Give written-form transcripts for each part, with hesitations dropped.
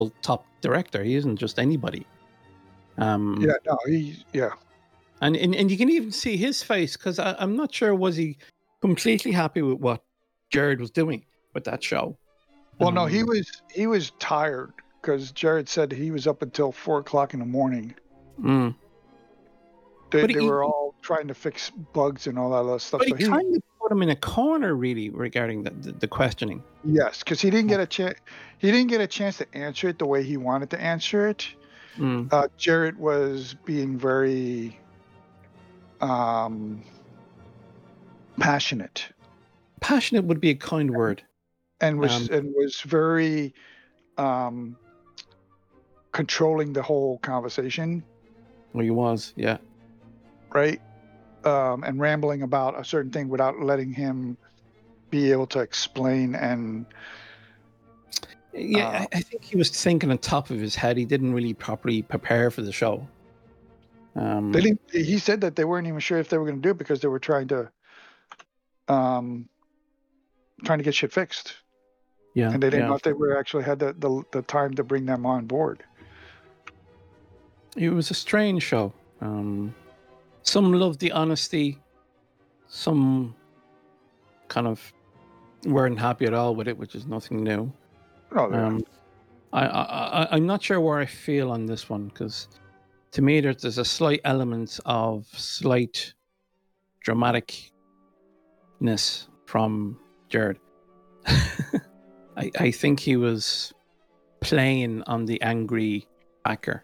top director. He isn't just anybody. And you can even see his face, because I'm not sure, was he completely happy with what Jared was doing with that show? Well, no, he was tired, because Jared said he was up until 4:00 in the morning. They were all trying to fix bugs and all that other stuff. But he kind of put him in a corner, really, regarding the questioning. Yes, because he didn't get a chance. He didn't get a chance to answer it the way he wanted to answer it. Jared was being very passionate. Passionate would be a kind word. And was very controlling the whole conversation. Well, he was, yeah. Right? And rambling about a certain thing without letting him be able to explain. And I think he was thinking on top of his head. He didn't really properly prepare for the show. He said that they weren't even sure if they were going to do it, because they were trying to get shit fixed. Yeah, and they didn't know if they were actually had the time to bring them on board. It was a strange show. Some loved the honesty. Some kind of weren't happy at all with it, which is nothing new. I'm not sure where I feel on this one, because to me there's a slight element of slight dramaticness from Jared. I think he was playing on the angry backer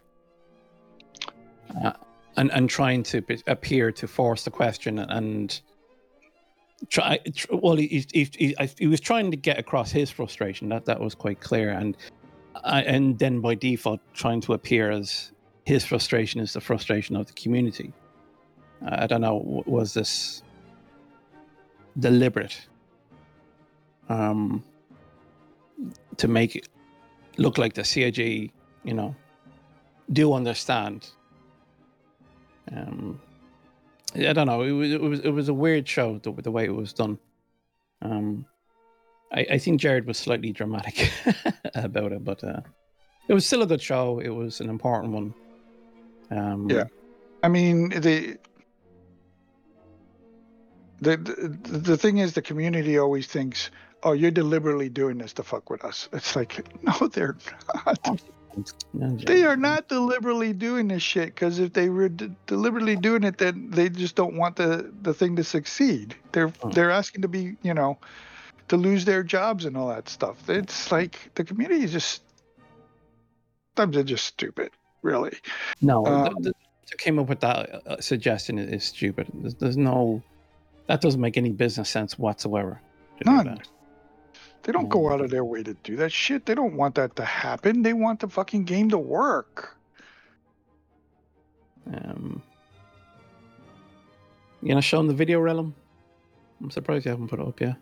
and trying to appear to force the question and try. Well, he was trying to get across his frustration. That was quite clear, and then by default trying to appear as his frustration is the frustration of the community. I don't know. Was this deliberate? To make it look like the CIG, do understand. I don't know. It was a weird show the way it was done. I think Jared was slightly dramatic about it, but it was still a good show. It was an important one. I mean, the thing is, the community always thinks, "Oh, you're deliberately doing this to fuck with us." It's like, no, they're not. They are not deliberately doing this shit, because if they were deliberately doing it, then they just don't want the thing to succeed. They're asking to be, to lose their jobs and all that stuff. It's like the community is just, sometimes they're just stupid, really. No, that came up with that suggestion is stupid. There's no, that doesn't make any business sense whatsoever. None. They don't go out of their way to do that shit. They don't want that to happen. They want the fucking game to work. Showing the video, Realm? I'm surprised you haven't put it up yet.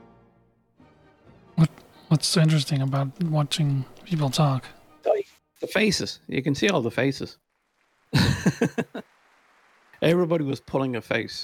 What's interesting about watching people talk? The faces. You can see all the faces. Everybody was pulling a face.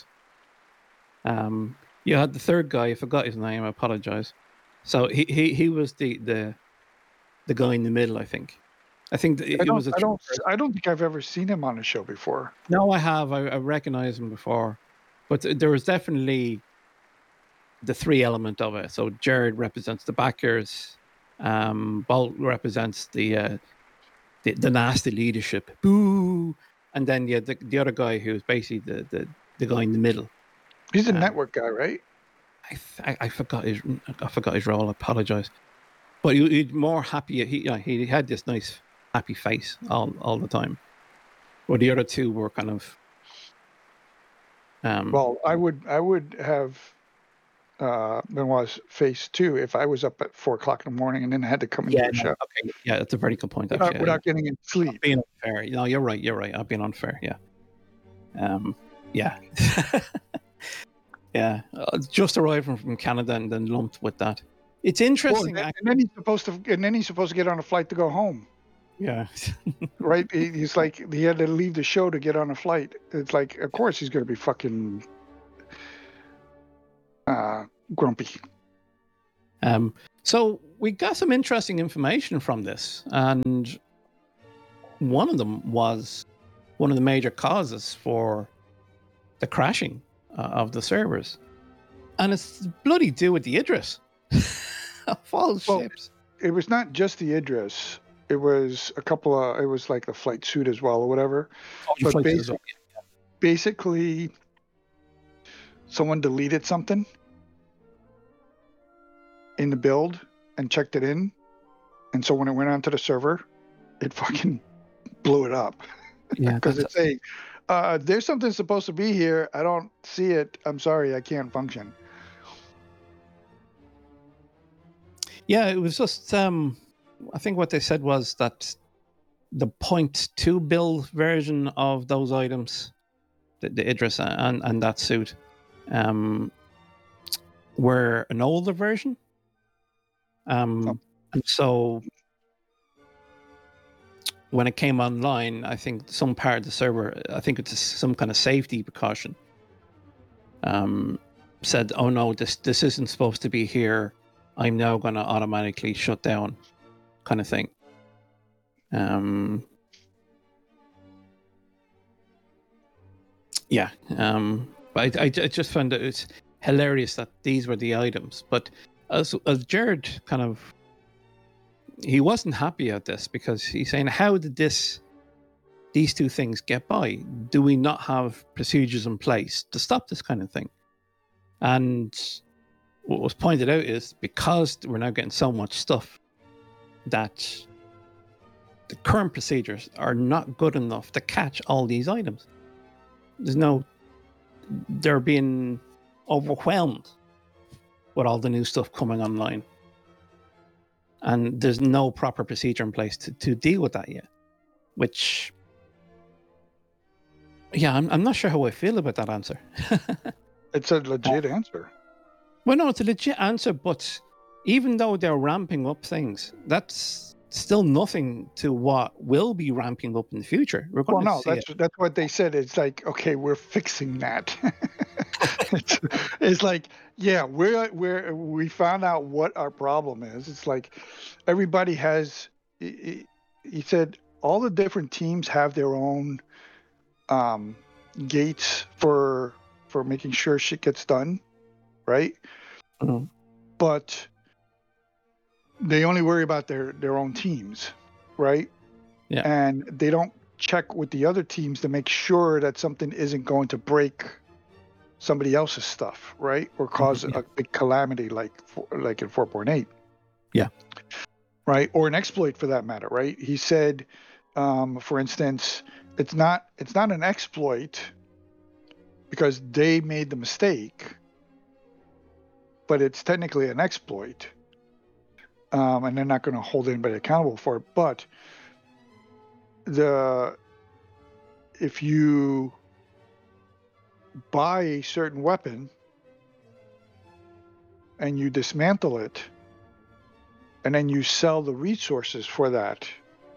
You had the third guy. I forgot his name. I apologize. So he was the guy in the middle. I think it was. I don't think I've ever seen him on a show before. No, I have. I recognized him before, but there was definitely the three element of it. So Jared represents the backers. Bolt represents the nasty leadership. Boo! And then the other guy who's basically the guy in the middle. He's a network guy, right? I forgot his role. I apologize, but he's more happy. He had this nice happy face all the time. Where the other two were kind of. Well, I would have Benoit's face too if I was up at 4:00 in the morning and then had to come into the show. Okay, yeah, that's a very good point. Without getting in sleep. Being unfair. No, you're right. I've been unfair. Yeah. Yeah. Yeah, just arriving from Canada and then lumped with that. It's interesting. And then he's supposed to get on a flight to go home. Yeah. Right? He's like, he had to leave the show to get on a flight. It's like, of course he's going to be fucking grumpy. So we got some interesting information from this, and one of them was one of the major causes for the crashing of the servers, and it's bloody due with the Idris of all ships. It was not just the Idris. It was a couple of. It was like the flight suit as well, or whatever. But basically, someone deleted something in the build and checked it in, and so when it went onto the server, it fucking blew it up. Yeah, because it's saying there's something supposed to be here. I don't see it. I'm sorry, I can't function. Yeah, it was just. I think what they said was that the 0.2 build version of those items, the Idris and that suit, were an older version. And so when it came online, I think some part of the server, I think it's some kind of safety precaution, said, "Oh no, this isn't supposed to be here. I'm now going to automatically shut down," kind of thing. Yeah. But I just found that it's hilarious that these were the items. But as Jared kind of, he wasn't happy at this because he's saying, how did these two things get by? Do we not have procedures in place to stop this kind of thing? And what was pointed out is because we're now getting so much stuff that the current procedures are not good enough to catch all these items. They're being overwhelmed with all the new stuff coming online. And there's no proper procedure in place to deal with that yet. Which, yeah, I'm not sure how I feel about that answer. It's a legit answer. Well, no, it's a legit answer, but even though they're ramping up things, that's still nothing to what will be ramping up in the future. That's what they said. It's like, okay, we're fixing that. it's like, yeah, we found out what our problem is. It's like everybody has. He said all the different teams have their own gates for making sure shit gets done, right? Mm-hmm. But they only worry about their own teams, right? Yeah. And they don't check with the other teams to make sure that something isn't going to break somebody else's stuff, right? Or cause a big calamity like in 4.8. Yeah. Right? Or an exploit for that matter, right? He said, for instance, it's not an exploit because they made the mistake, but it's technically an exploit. And they're not going to hold anybody accountable for it. But if you buy a certain weapon and you dismantle it, and then you sell the resources for that,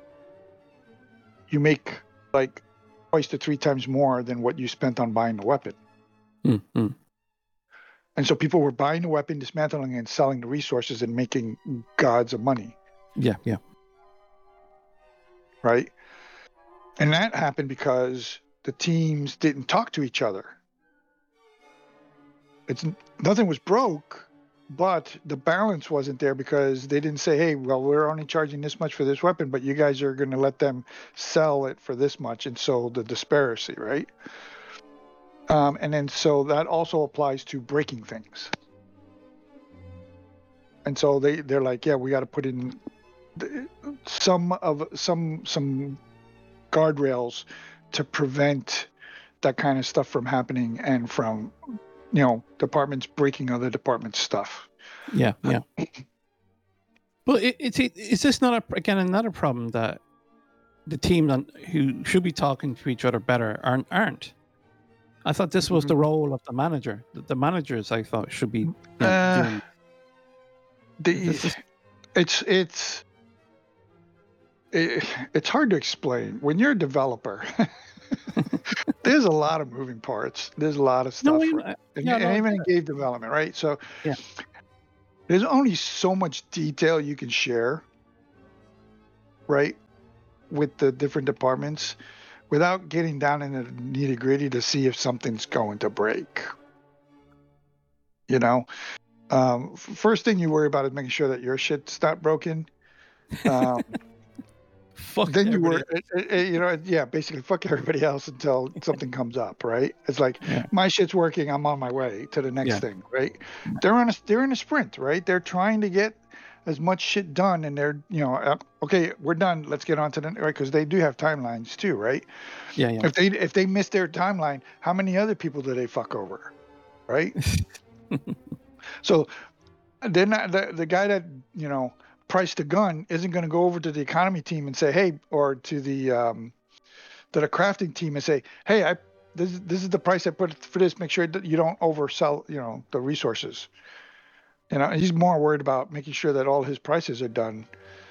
you make like twice to 3 times more than what you spent on buying the weapon. Mm-hmm. And so people were buying the weapon, dismantling and selling the resources and making gods of money. Yeah. Right? And that happened because the teams didn't talk to each other. Nothing was broke, but the balance wasn't there because they didn't say, hey, well, we're only charging this much for this weapon, but you guys are going to let them sell it for this much. And so the disparity, right? And then so that also applies to breaking things. And so they're like, yeah, we got to put in some guardrails to prevent that kind of stuff from happening and from, departments breaking other departments' stuff. Yeah. Well, is this not another problem that the team who should be talking to each other better aren't? I thought this was the role of the manager. The managers, I thought, should be doing. It's hard to explain. When you're a developer, there's a lot of moving parts. There's a lot of stuff. And even in game development, right? So there's only so much detail you can share, right, with the different departments without getting down in the nitty gritty to see if something's going to break. You know, first thing you worry about is making sure that your shit's not broken. Fuck Then you were, everybody. basically fuck everybody else until something comes up, right? It's like Yeah. my shit's working, I'm on my way to the next Yeah. thing, right? They're in a sprint, right? They're trying to get as much shit done, and they're okay, we're done. Let's get on to the right, because they do have timelines too, right? Yeah. Yeah. If they miss their timeline, how many other people do they fuck over, right? So they're not the guy that priced the gun isn't going to go over to the economy team and say, hey, or to the crafting team and say, hey, this is the price I put for this. Make sure that you don't oversell, the resources. He's more worried about making sure that all his prices are done.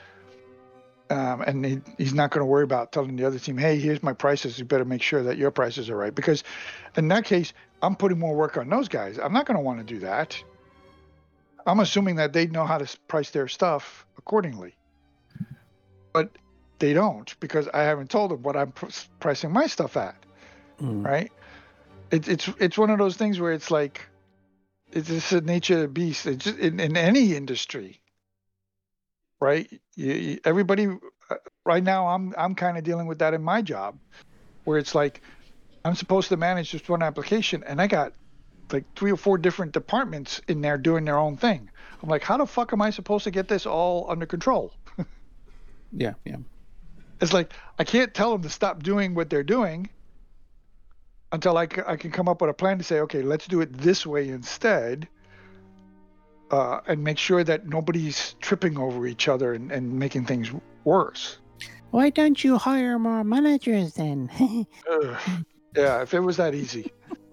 And he's not going to worry about telling the other team, hey, here's my prices. You better make sure that your prices are right. Because in that case, I'm putting more work on those guys. I'm not going to want to do that. I'm assuming that they know how to price their stuff accordingly. But they don't, because I haven't told them what I'm pricing my stuff at. Right? It's one of those things where it's like, it's just the nature of the beast. It's just in any industry, right? Everybody right now, I'm kind of dealing with that in my job, where it's like I'm supposed to manage just one application, and I got like 3 or 4 different departments in there doing their own thing. I'm like, how the fuck am I supposed to get this all under control? Yeah. It's like I can't tell them to stop doing what they're doing until I can come up with a plan to say, okay, let's do it this way instead, and make sure that nobody's tripping over each other and making things worse. Why don't you hire more managers then? Yeah, if it was that easy.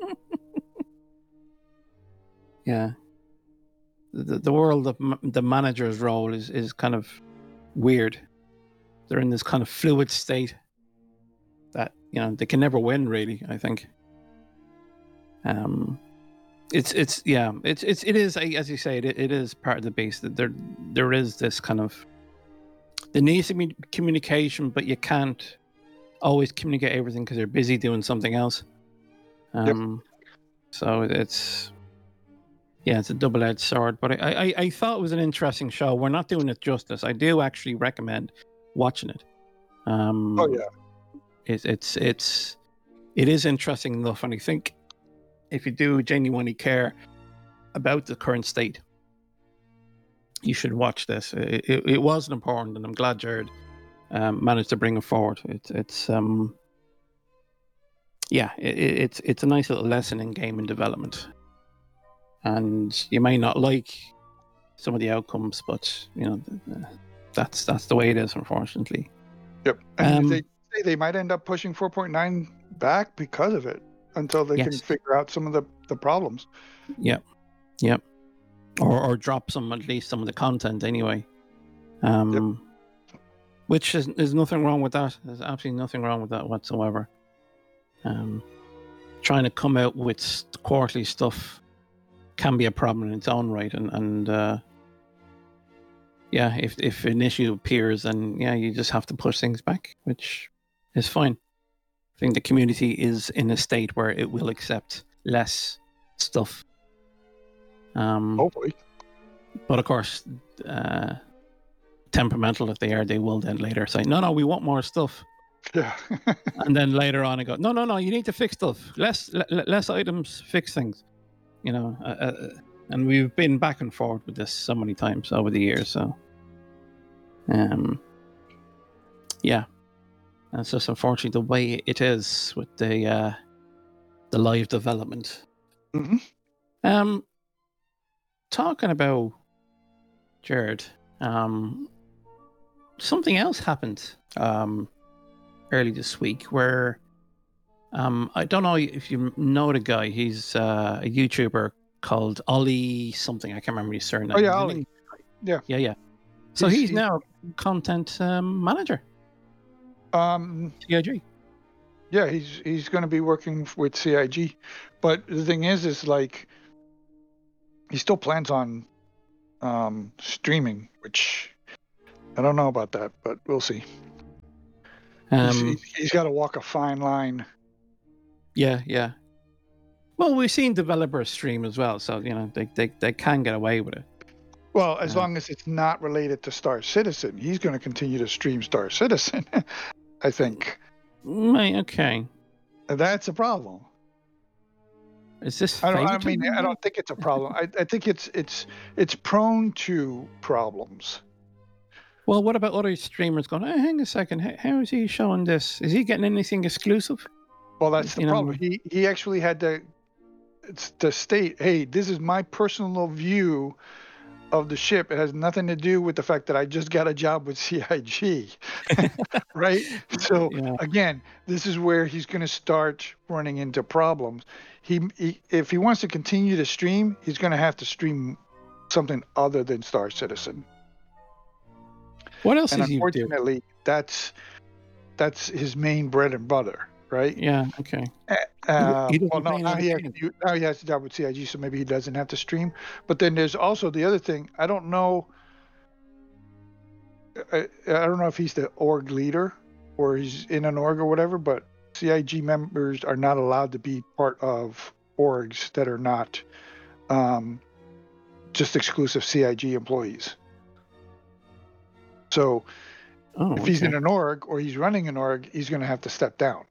Yeah. The world of the manager's role is kind of weird. They're in this kind of fluid state that they can never win, really. I think. It is, as you say, it is part of the base that there is this kind of, there needs to be communication, but you can't always communicate everything because you're busy doing something else. So it's a double-edged sword. But I thought it was an interesting show. We're not doing it justice. I do actually recommend watching it. Oh yeah, it is interesting enough, and I think if you do genuinely care about the current state, you should watch this. It wasn't important, and I'm glad Jared managed to bring it forward. It's a nice little lesson in gaming development. And you may not like some of the outcomes, but that's the way it is, unfortunately. Yep. And they say they might end up pushing 4.9 back because of it until they can figure out some of the problems. Yep. Or drop at least some of the content anyway. Which there's nothing wrong with that. There's absolutely nothing wrong with that whatsoever. Trying to come out with quarterly stuff can be a problem in its own right, and if an issue appears, then you just have to push things back, which is fine. I think the community is in a state where it will accept less stuff. Hopefully. But of course, temperamental if they are, they will then later say, no, we want more stuff. Yeah. And then later on, I go, no, you need to fix stuff. Less items, fix things. And we've been back and forth with this so many times over the years. So, and it's just unfortunately the way it is with the live development. Mm-hmm. Talking about Jared, something else happened early this week where I don't know if you know the guy. He's a YouTuber called Ollie something. I can't remember his surname. Oh yeah, Ollie. Yeah. So he's now content manager. CIG. Yeah, he's going to be working with CIG, but the thing is like he still plans on streaming, which I don't know about that, but we'll see. Um, He's got to walk a fine line. yeah. Well, we've seen developers stream as well, so they can get away with it. Well, as long as it's not related to Star Citizen, he's going to continue to stream Star Citizen. I think. Right. Okay. That's a problem. Is this? I don't think it's a problem. I think it's prone to problems. Well, what about other streamers going, hey, hang a second, how is he showing this? Is he getting anything exclusive? Well, that's the problem. He actually had to state, hey, this is my personal view of the ship. It has nothing to do with the fact that I just got a job with CIG, right? So again, this is where he's going to start running into problems. If he wants to continue to stream, he's going to have to stream something other than Star Citizen. What else and is he doing? Unfortunately, that's his main bread and butter, right? Yeah. Okay. Now he has a job with CIG, so maybe he doesn't have to stream. But then there's also the other thing. I don't know. I don't know if he's the org leader or he's in an org or whatever. But CIG members are not allowed to be part of orgs that are not just exclusive CIG employees. So if he's in an org or he's running an org, he's going to have to step down.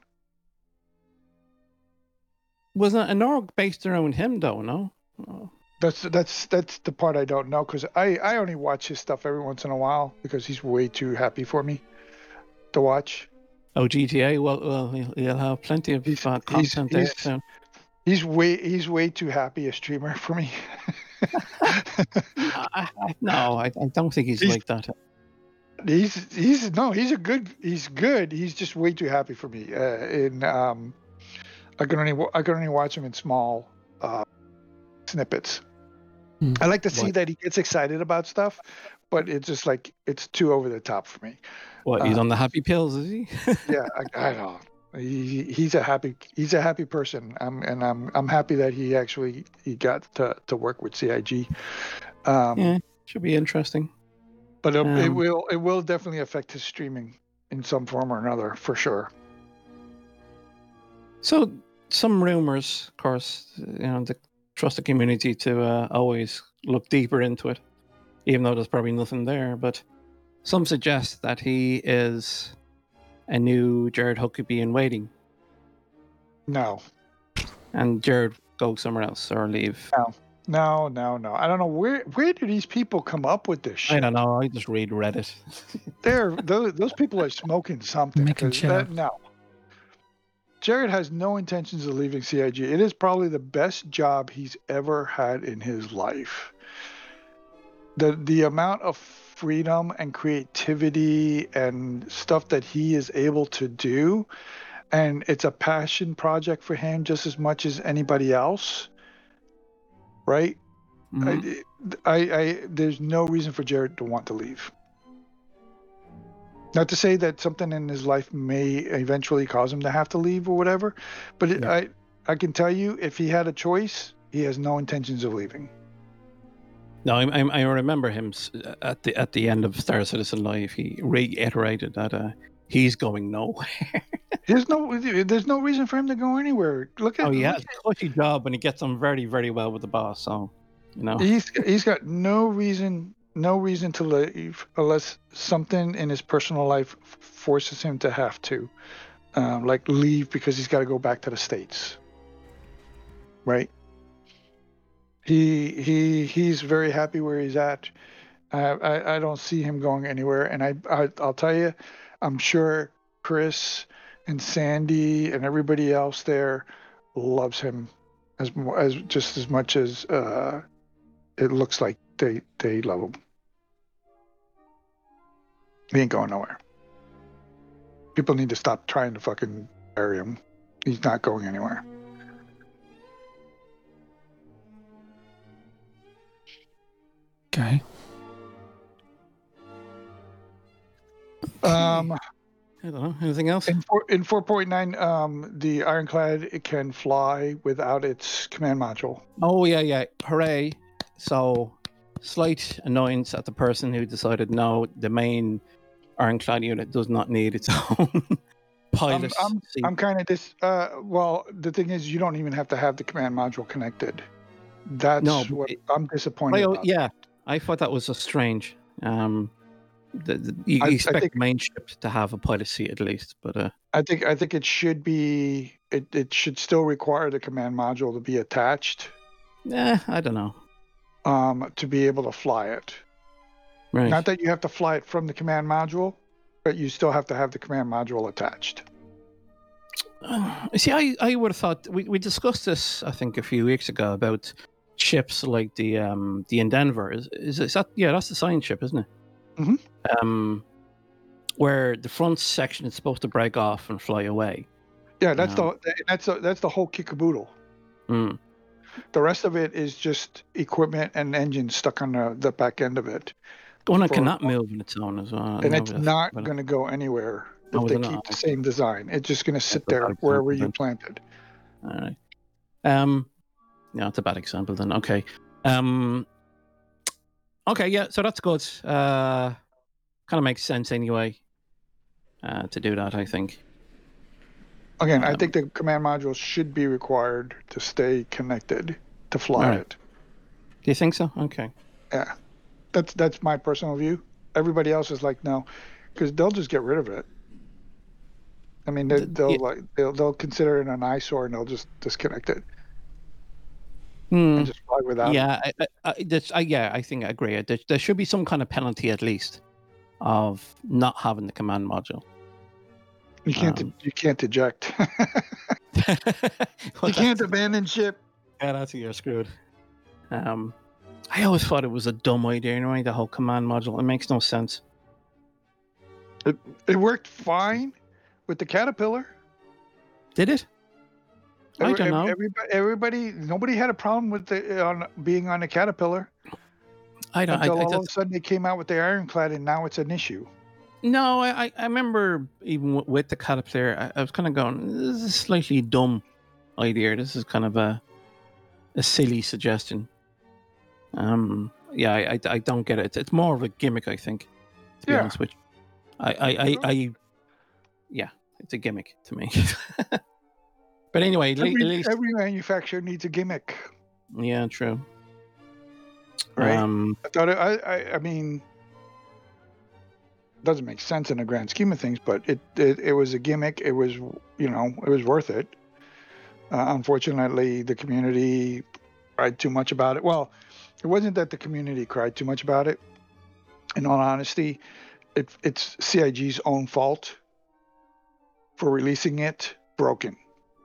Wasn't an org based around him, though? No. Oh. That's the part I don't know, because I only watch his stuff every once in a while because he's way too happy for me to watch. Oh, GTA. Well, he'll have plenty of content there soon. He's way too happy a streamer for me. No, I don't think he's like that. He's good. He's just way too happy for me. I can only watch him in small snippets. I like to see that he gets excited about stuff, but it's just like it's too over the top for me. What, he's on the happy pills, is he? Yeah, I know. He's a happy person. I'm happy that he got to work with CIG. Yeah, should be interesting. But it will definitely affect his streaming in some form or another, for sure. So some rumors, of course, to trust the community to always look deeper into it, even though there's probably nothing there. But some suggest that he is a new Jared Huckabee in waiting. No. And Jared go somewhere else or leave. No. I don't know where do these people come up with this shit? I don't know. I just read Reddit. Those people are smoking something. No. Jared has no intentions of leaving CIG. It is probably the best job he's ever had in his life. The amount of freedom and creativity and stuff that he is able to do, and it's a passion project for him just as much as anybody else, right? Mm-hmm. There's no reason for Jared to want to leave. Not to say that something in his life may eventually cause him to have to leave or whatever, but I can tell you, if he had a choice, he has no intentions of leaving. No, I remember him at the end of Star Citizen Live. He reiterated that he's going nowhere. There's no reason for him to go anywhere. He has a cushy job and he gets on very, very well with the boss. So, he's got no reason to leave unless something in his personal life forces him to have to, like leave because he's got to go back to the States. Right? He's very happy where he's at. I don't see him going anywhere. And I'll tell you, I'm sure Chris and Sandy and everybody else there loves him as just as much as it looks like they love him. He ain't going nowhere. People need to stop trying to fucking bury him. He's not going anywhere. Okay. I don't know. Anything else? In 4.9, the Ironclad, it can fly without its command module. Oh yeah. Hooray! So slight annoyance at the person who decided no, the main Ironclad unit does not need its own pilot. I'm kind of well, the thing is, you don't even have to have the command module connected. That's what I'm disappointed about. Yeah, I thought that was a strange. You expect the main ship to have a pilot seat at least, but I think it should be. It should still require the command module to be attached. Yeah, I don't know. To be able to fly it. Right. Not that you have to fly it from the command module, but you still have to have the command module attached. See, I would have thought we discussed this, I think, a few weeks ago about ships like the Endeavour. Is that that's the science ship, isn't it? Mm-hmm. Where the front section is supposed to break off and fly away. Yeah, that's the whole kickaboodle. Mm. The rest of it is just equipment and engines stuck on the back end of it. Well, it cannot move on its own as well. And it's not going to go anywhere if they keep the same design. It's just going to sit there wherever you plant it. All right. Yeah, it's a bad example then. Okay. Okay, yeah, so that's good. Kind of makes sense anyway to do that, I think. Again, I think the command module should be required to stay connected to fly it. Do you think so? Okay. Yeah, that's my personal view. Everybody else is like, no, because they'll just get rid of it. I mean, they'll consider it an eyesore and they'll just disconnect it and just fly without it. I think I agree. There should be some kind of penalty at least of not having the command module. You can't eject. You can't abandon ship. Yeah, that's you're screwed. I always thought it was a dumb idea anyway, the whole command module. It makes no sense. It worked fine with the Caterpillar. Did it? I don't know. Nobody had a problem with being on the Caterpillar. Until all of a sudden they came out with the Ironclad, and now it's an issue. No, I remember even with the Caterpillar, I was kind of going, this is a slightly dumb idea. This is kind of a silly suggestion. I don't get it. It's more of a gimmick, I think, to be honest with you. It's a gimmick to me. But anyway, at least every manufacturer needs a gimmick. Yeah, true. Right. I thought I mean, doesn't make sense in the grand scheme of things, but it was a gimmick. It was, it was worth it. Unfortunately, the community cried too much about it. Well, it wasn't that the community cried too much about it. In all honesty, it's CIG's own fault for releasing it broken.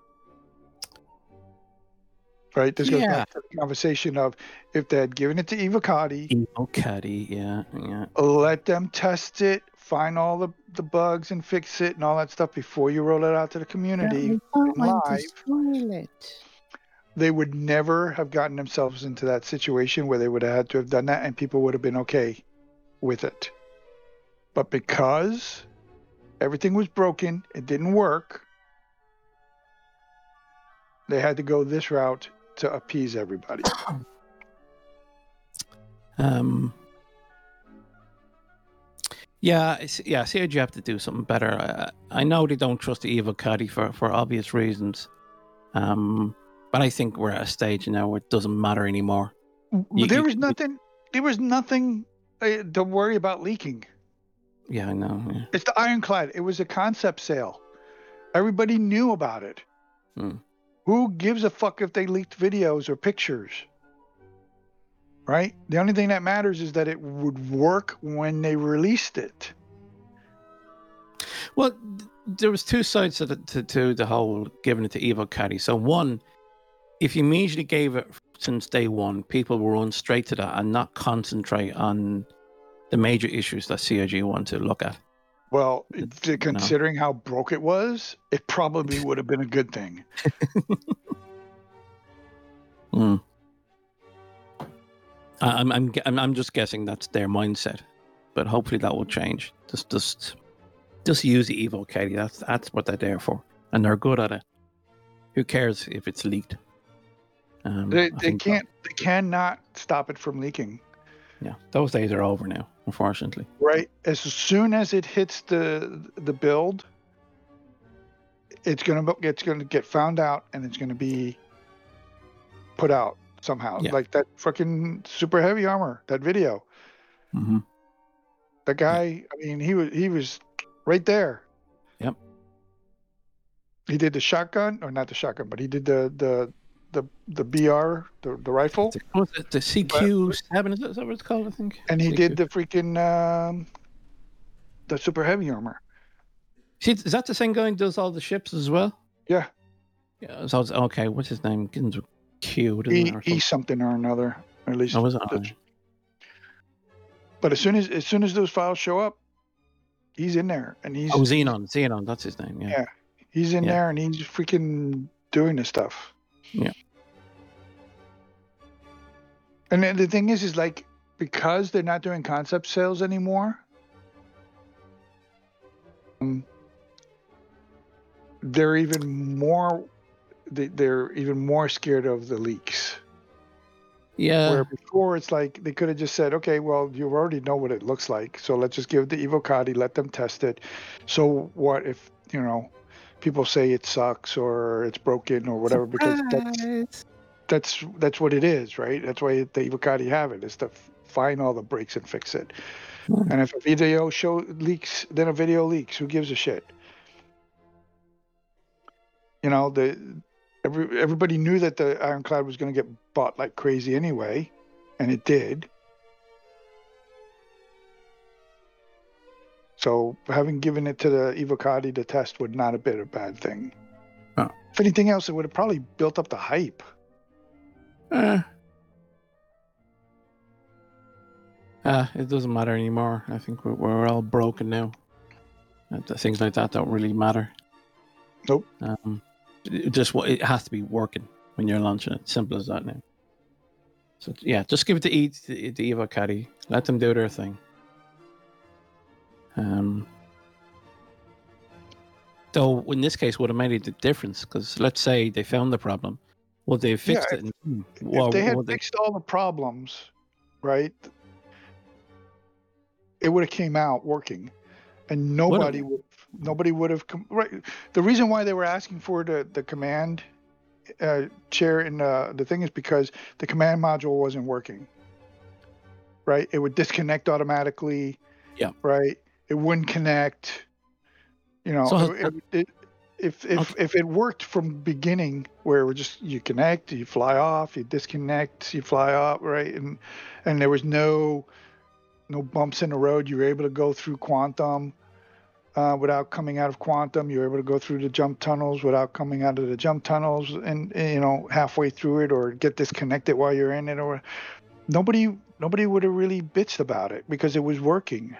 Right? This goes back to the conversation of if they had given it to Evocati. Yeah. Let them test it, find all the bugs and fix it and all that stuff before you roll it out to the community live. They would never have gotten themselves into that situation where they would have had to have done that and people would have been okay with it. But because everything was broken, it didn't work, they had to go this route to appease everybody. CIG have to do something better. I know they don't trust the Evocati for obvious reasons. But I think we're at a stage now where it doesn't matter anymore. There was nothing to worry about leaking. Yeah, I know. Yeah. It's the Ironclad. It was a concept sale. Everybody knew about it. Who gives a fuck if they leaked videos or pictures? Right? The only thing that matters is that it would work when they released it. Well, there was two sides to the whole giving it to Evocati. So one, if you immediately gave it since day one, people will run straight to that and not concentrate on the major issues that CIG want to look at. Well, considering how broke it was, it probably would have been a good thing. I'm just guessing that's their mindset, but hopefully that will change. Just use the Evocati. That's what they're there for, and they're good at it. Who cares if it's leaked? They cannot stop it from leaking. Yeah, those days are over now, unfortunately. Right. As soon as it hits the build, it's gonna get found out, and it's gonna be put out somehow. Yeah. Like that fucking super heavy armor, that video. Mm-hmm. The guy, I mean, he was right there. Yep. He did the shotgun, or not the shotgun, but he did the BR, the rifle. The CQ7, is that what it's called? I think. And he CQ. did the freaking the super heavy armor. See, is that the same guy who does all the ships as well? Yeah. Yeah. So it's, okay, what's his name? Begins with Q, doesn't it? E something or another, or at least. Oh, was it? But as soon as those files show up, he's in there, and he's Xenon, that's his name. Yeah. Yeah, he's in there, and he's freaking doing this stuff. Yeah. And then the thing is like, because they're not doing concept sales anymore, they're even more scared of the leaks. Yeah. Where before it's like they could have just said, okay, well, you already know what it looks like, so let's just give it to Evocati, let them test it. So what if, people say it sucks or it's broken or whatever? Surprise! Because that's what it is, right? That's why the Evocati have it, is to find all the breaks and fix it. And if a video leaks, then a video leaks. Who gives a shit? Everybody knew that the Ironclad was going to get bought like crazy anyway, and it did. So having given it to the Evocati to test would not have been a bad thing. Oh. If anything else, it would have probably built up the hype. It doesn't matter anymore. I think we're all broken now. Things like that don't really matter. Nope. It has to be working when you're launching it. Simple as that now. So yeah, just give it to the Evocati. Let them do their thing. Though in this case would have made a difference, because let's say they found the problem. Well, they fixed it. If they had fixed all the problems, right, it would have came out working, and nobody would have come. Right, the reason why they were asking for the command chair in the thing is because the command module wasn't working. Right, it would disconnect automatically. Yeah. Right, it wouldn't connect. If it worked from the beginning, where it was just you connect, you fly off, you disconnect, you fly up, right, and there was no bumps in the road. You were able to go through Quantum without coming out of Quantum. You were able to go through the jump tunnels without coming out of the jump tunnels, and halfway through it, or get disconnected while you're in it, or nobody would have really bitched about it because it was working.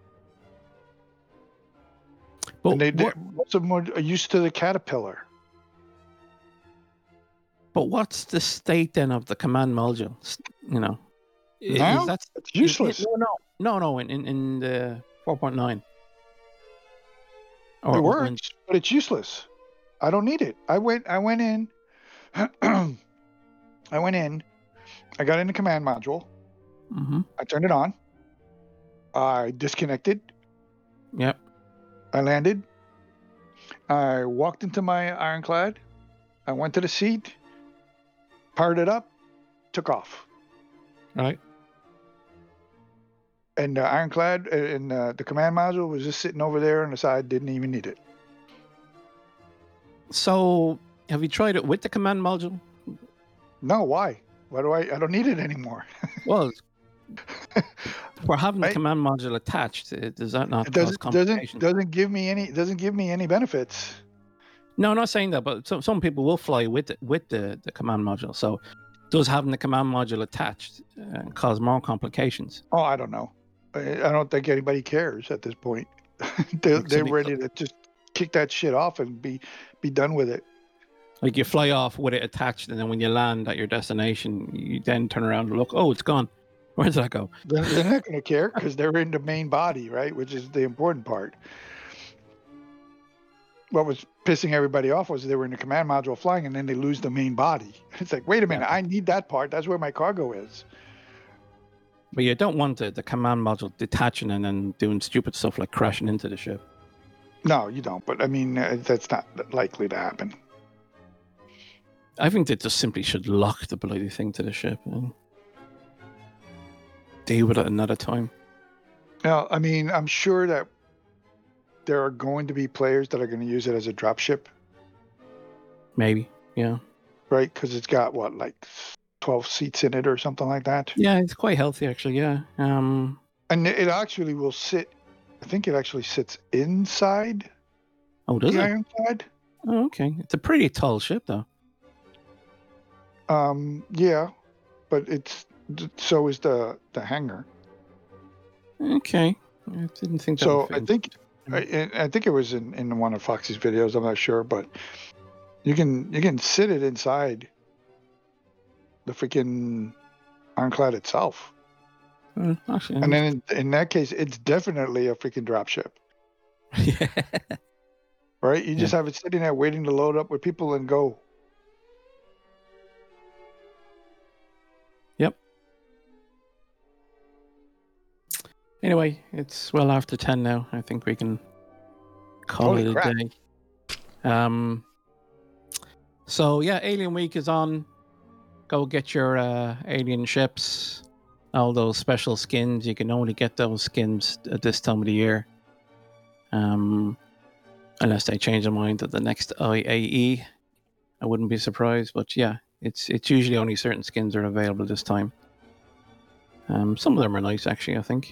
But and most of them are used to the Caterpillar. But what's the state then of the command module? Now it's useless. No. In the 4.9. It works, but it's useless. I don't need it. I went in. I got in the command module. Mm-hmm. I turned it on. I disconnected. Yep. I landed. I walked into my Ironclad. I went to the seat, powered it up, took off. Right. And the Ironclad and the command module was just sitting over there on the side. Didn't even need it. So, have you tried it with the command module? No. Why? Why do I don't need it anymore. Well, for having the command module attached, does that not cause complications? Doesn't give me any benefits. No, I'm not saying that, but some people will fly with the command module. So, does having the command module attached cause more complications? Oh, I don't know. I don't think anybody cares at this point. They're ready to just kick that shit off and be done with it. Like you fly off with it attached, and then when you land at your destination, you then turn around and look, oh, it's gone. Where did that go? They're not going to care because they're in the main body, right? Which is the important part. What was pissing everybody off was they were in the command module flying, and then they lose the main body. It's like, wait a minute, I need that part. That's where my cargo is. But you don't want the command module detaching and then doing stupid stuff like crashing into the ship. No, you don't. But I mean, that's not likely to happen. I think they just simply should lock the bloody thing to the ship and deal with it another time. Now, I mean, I'm sure that there are going to be players that are going to use it as a dropship. Maybe, yeah. Right? Because it's got, what, like 12 seats in it or something like that? Yeah, it's quite healthy, actually, yeah. And it actually will sit, I think it actually sits inside does the it? Ironside. Oh, okay. It's a pretty tall ship, though. Yeah, but so is the hangar. Okay. I didn't think that So would I think it was in one of Foxy's videos. I'm not sure, but you can sit it inside the freaking Ironclad itself. Actually, And then in that case, it's definitely a freaking dropship. yeah. Right? You just have it sitting there waiting to load up with people and go. Yep. Anyway, it's well after 10 now. I think we can call Holy it crap. a day. So yeah, Alien Week is on. Go get your alien ships. All those special skins. You can only get those skins at this time of the year. Unless they change their mind at the next IAE. I wouldn't be surprised, but yeah, it's usually only certain skins are available this time. Some of them are nice, actually, I think.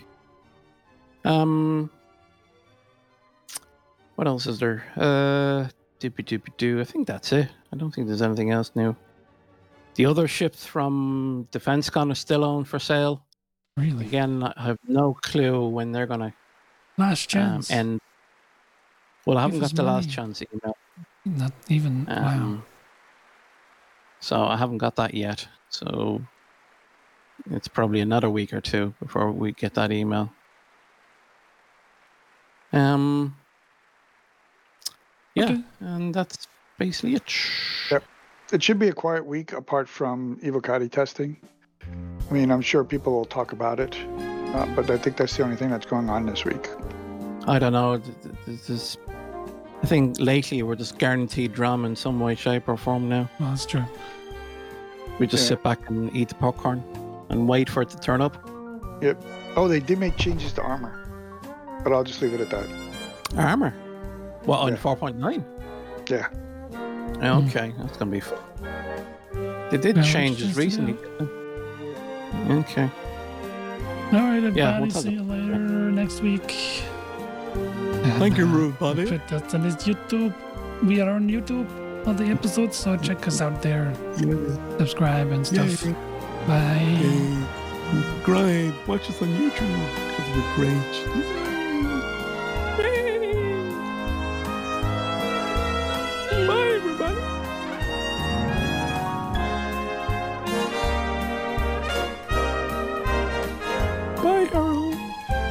What else is there? I think that's it. I don't think there's anything else new. The other ships from DefenseCon are still on for sale. Really? Again, I have no clue when they're going to Last chance. end. Well, I haven't Give got us the last money. chance email. Not even. Wow. So I haven't got that yet. So it's probably another week or two before we get that email. Yeah, Okay. and that's basically it. Yep. It should be a quiet week apart from Evocati testing. I mean, I'm sure people will talk about it, but I think that's the only thing that's going on this week. I don't know. I think lately we're just guaranteed drama in some way, shape, or form now. Well, that's true. We just sit back and eat the popcorn and wait for it to turn up. Yep. Oh, they did make changes to armor, but I'll just leave it at that. Armor? What, on Yeah. 4.9? Yeah. Okay, that's going to be fun. They did Yeah, changes just, recently. Okay. All right, everybody. Yeah, we'll talk See you later next week. Thank you, And, rude buddy. put that on his YouTube. We are on YouTube, all the episodes, so check us out there. Subscribe and stuff. Bye. Great. Watch us on YouTube because we're great.